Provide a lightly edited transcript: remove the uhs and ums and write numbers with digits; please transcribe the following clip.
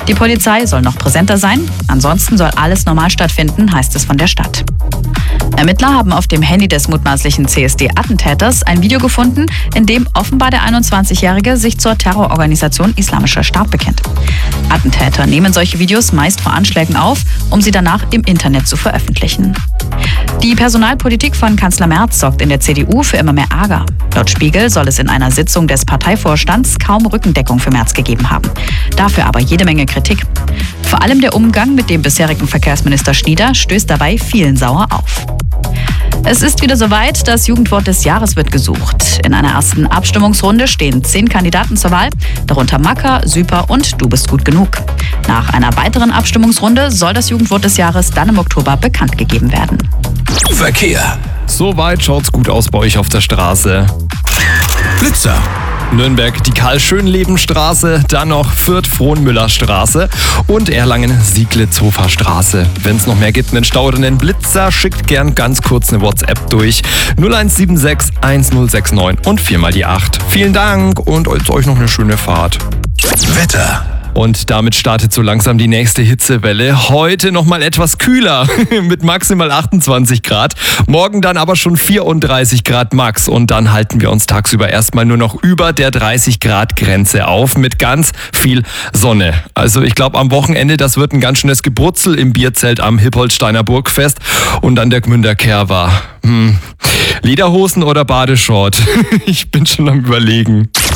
Die Polizei soll noch präsenter sein. Ansonsten soll alles normal stattfinden, heißt es von der Stadt. Ermittler haben auf dem Handy des mutmaßlichen CSD-Attentäters ein Video gefunden, in dem offenbar der 21-Jährige sich zur Terrororganisation Islamischer Staat bekennt. Attentäter nehmen solche Videos meist vor Anschlägen auf, um sie danach im Internet zu veröffentlichen. Die Personalpolitik von Kanzler Merz sorgt in der CDU für immer mehr Ärger. Laut Spiegel soll es in einer Sitzung des Parteivorstands kaum Rückendeckung für Merz gegeben haben. Dafür aber jede Menge Kritik. Vor allem der Umgang mit dem bisherigen Verkehrsminister Schnieder stößt dabei vielen sauer auf. Es ist wieder soweit, das Jugendwort des Jahres wird gesucht. In einer ersten Abstimmungsrunde stehen 10 Kandidaten zur Wahl, darunter Macker, Süper und Du bist gut genug. Nach einer weiteren Abstimmungsrunde soll das Jugendwort des Jahres dann im Oktober bekannt gegeben werden. Verkehr. Soweit schaut's gut aus bei euch auf der Straße. Blitzer. Nürnberg die Karl-Schönleben-Straße, dann noch Fürth-Frohnmüller-Straße und Erlangen-Sieglitzhofer-Straße. Wenn es noch mehr gibt, einen Stau oder einen Blitzer, schickt gern ganz kurz eine WhatsApp durch 0176 1069 und 4 mal die 8. Vielen Dank und euch noch eine schöne Fahrt. Wetter. Und damit startet so langsam die nächste Hitzewelle. Heute nochmal etwas kühler mit maximal 28 Grad. Morgen dann aber schon 34 Grad max. Und dann halten wir uns tagsüber erstmal nur noch über der 30 Grad Grenze auf mit ganz viel Sonne. Also ich glaube am Wochenende, das wird ein ganz schönes Gebrutzel im Bierzelt am Hippolsteiner Burgfest. Und dann der Gmünder Kerwa. Lederhosen oder Badeshort? Ich bin schon am Überlegen.